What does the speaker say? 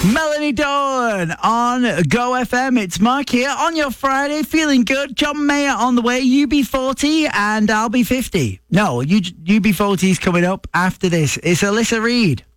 Melanie Dawn on Go FM. It's Mark here on your Friday, feeling good. John Mayer on the way. You be 40 and I'll be 50. No, you be 40 is coming up after this. It's Alyssa Reed.